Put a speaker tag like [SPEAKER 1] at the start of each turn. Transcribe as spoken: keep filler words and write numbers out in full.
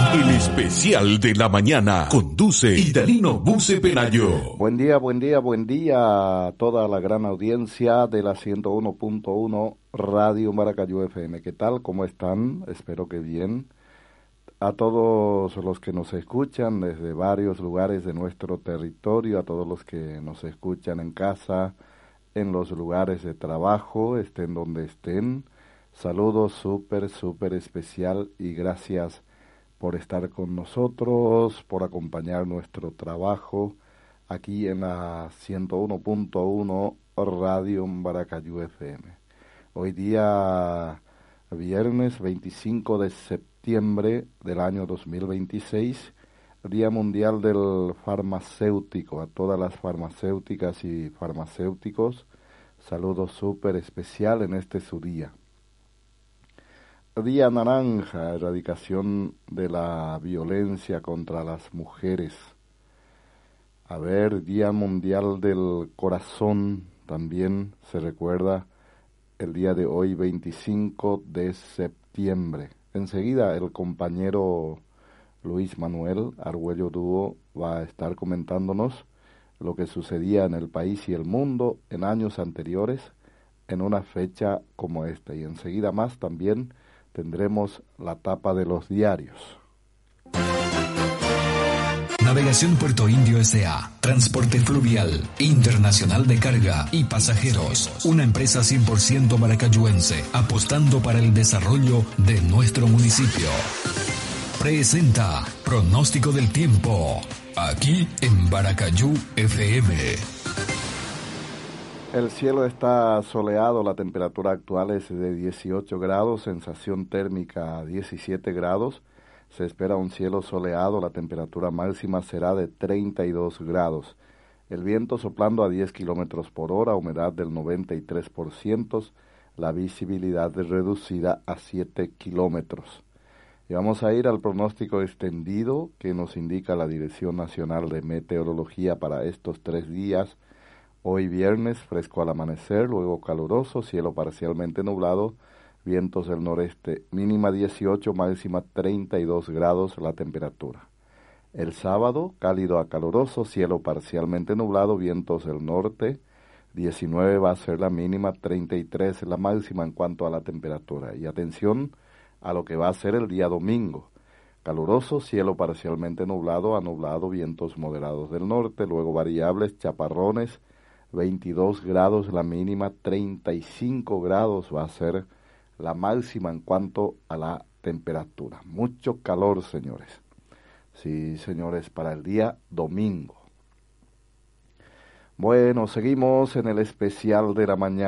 [SPEAKER 1] El especial de la mañana conduce Idalino Buse Penayo.
[SPEAKER 2] Buen día, buen día, buen día a toda la gran audiencia de la ciento uno punto uno Radio Maracayú F M. ¿Qué tal? ¿Cómo están? Espero que bien. A todos los que nos escuchan desde varios lugares de nuestro territorio, a todos los que nos escuchan en casa, en los lugares de trabajo, estén donde estén. Saludos súper, súper especial y gracias por estar con nosotros, por acompañar nuestro trabajo aquí en la ciento uno punto uno Radio Maracayú F M. Hoy día viernes veinticinco de septiembre del año dos mil veintiséis, Día Mundial del Farmacéutico. A todas las farmacéuticas y farmacéuticos, saludos súper especial en este su día. Día Naranja, erradicación de la violencia contra las mujeres. A ver, Día Mundial del Corazón, también se recuerda el día de hoy, veinticinco de septiembre. Enseguida el compañero Luis Manuel Argüello Dúo va a estar comentándonos lo que sucedía en el país y el mundo en años anteriores en una fecha como esta. Y enseguida más también tendremos la tapa de los diarios.
[SPEAKER 3] Navegación Puerto Indio S A Transporte fluvial, internacional de carga y pasajeros. Una empresa cien por ciento maracayuense, apostando para el desarrollo de nuestro municipio. Presenta Pronóstico del Tiempo, aquí en Maracayú F M.
[SPEAKER 2] El cielo está soleado, la temperatura actual es de dieciocho grados, sensación térmica diecisiete grados. Se espera un cielo soleado, la temperatura máxima será de treinta y dos grados. El viento soplando a diez kilómetros por hora, humedad del noventa y tres por ciento, la visibilidad reducida a siete kilómetros. Y vamos a ir al pronóstico extendido que nos indica la Dirección Nacional de Meteorología para estos tres días. Hoy viernes, fresco al amanecer, luego caluroso, cielo parcialmente nublado, vientos del noreste, mínima dieciocho, máxima treinta y dos grados la temperatura. El sábado, cálido a caluroso, cielo parcialmente nublado, vientos del norte, diecinueve va a ser la mínima, treinta y tres la máxima en cuanto a la temperatura. Y atención a lo que va a ser el día domingo. Caluroso, cielo parcialmente nublado a nublado, vientos moderados del norte, luego variables, chaparrones, veintidós grados la mínima, treinta y cinco grados va a ser la máxima en cuanto a la temperatura. Mucho calor, señores. Sí, señores, para el día domingo. Bueno, seguimos en el especial de la mañana.